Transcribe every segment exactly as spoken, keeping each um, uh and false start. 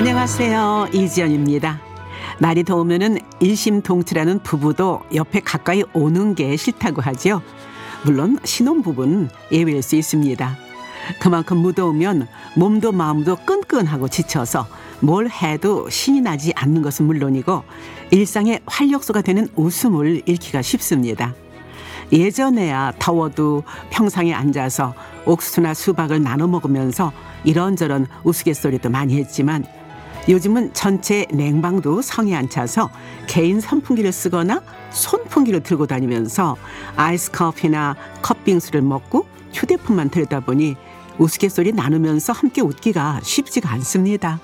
안녕하세요. 이지연입니다. 날이 더우면은 일심동체라는 부부도 옆에 가까이 오는 게 싫다고 하죠. 물론 신혼부부는 예외일 수 있습니다. 그만큼 무더우면 몸도 마음도 끈끈하고 지쳐서 뭘 해도 신이 나지 않는 것은 물론이고 일상의 활력소가 되는 웃음을 잃기가 쉽습니다. 예전에야 더워도 평상에 앉아서 옥수수나 수박을 나눠 먹으면서 이런저런 우스갯소리도 많이 했지만 요즘은 전체 냉방도 성에 안 차서 개인 선풍기를 쓰거나 손풍기를 들고 다니면서 아이스 커피나 컵빙수를 먹고 휴대폰만 들여다보니 우스갯소리 나누면서 함께 웃기가 쉽지가 않습니다.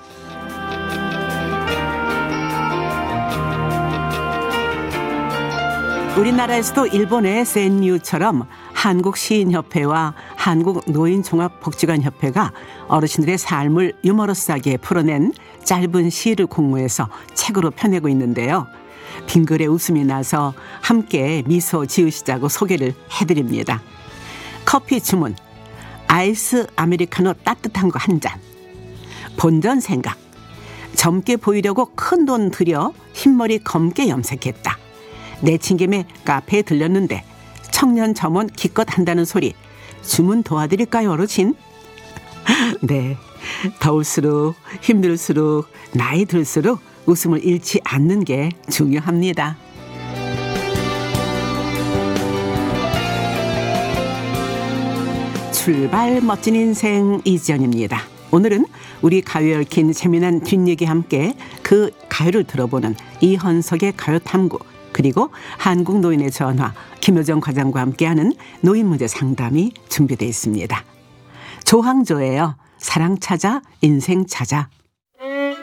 우리나라에서도 일본의 센유처럼 한국시인협회와 한국노인종합복지관협회가 어르신들의 삶을 유머러스하게 풀어낸 짧은 시를 공모해서 책으로 펴내고 있는데요. 빙글에 웃음이 나서 함께 미소 지으시자고 소개를 해드립니다. 커피 주문, 아이스 아메리카노 따뜻한 거 한 잔. 본전 생각, 젊게 보이려고 큰돈 들여 흰머리 검게 염색했다. 내친김에 카페에 들렸는데 청년 점원 기껏 한다는 소리. 주문 도와드릴까요, 어르신? 네, 더울수록 힘들수록 나이 들수록 웃음을 잃지 않는 게 중요합니다. 출발 멋진 인생 이지연입니다. 오늘은 우리 가요에 얽힌 재미난 뒷얘기와 함께 그 가요를 들어보는 이헌석의 가요탐구, 그리고 한국노인의 전화 김효정 과장과 함께하는 노인문제 상담이 준비되어 있습니다. 조항조예요. 사랑 찾아 인생 찾아.